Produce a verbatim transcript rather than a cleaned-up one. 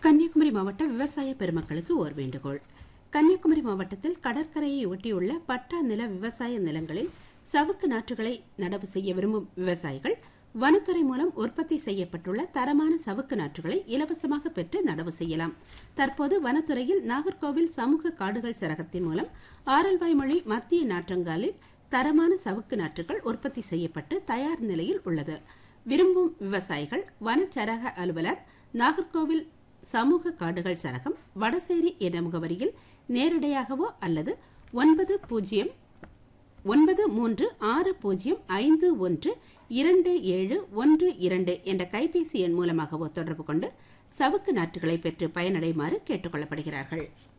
கன்னியாகுமரி மாவட்ட விவசாய பெருமக்களுக்கு ஓர் வேண்டுகோள். கன்னியாகுமரி மாவட்டத்தில் கடற்கரையை ஒட்டியுள்ள பட்டா நில விவசாய நிலங்களில் சவுக்கு நாற்றுகளை நடவு செய்ய விரும்பும் விவசாயிகள் வனத்துறை மூலம் உற்பத்தி செய்யப்பட்டுள்ள தரமான சவுக்கு நாற்றுகளை இலவசமாக பெற்று நடவு செய்யலாம். தற்போது வனத்துறையில் நாகர்கோவில் சமூக காடுகள் சரகத்தின் மூலம் ஆரல்வாய்மொழி மத்திய நாற்றங்காலில் தரமான சவுக்கு நாற்றுகள் உற்பத்தி செய்யப்பட்டு தயார் நிலையில் உள்ளது. விரும்பும் விவசாயிகள் வனச்சரக அலுவலர், நாகர்கோவில் சமூக காடுகள் சரகம், வடசேரி என்ற முகவரியில் நேரடியாகவோ அல்லது ஒன்பது பூஜ்ஜியம் ஒன்பது மூன்று ஆறு பூஜ்ஜியம் ஐந்து ஒன்று இரண்டு ஏழு ஒன்று இரண்டு என்ற கைபேசி எண் மூலமாகவோ தொடர்பு கொண்டு சவுக்கு நாற்றுகளை பெற்று பயனடைமாறு கேட்டுக் கொள்ளப்படுகிறார்கள்.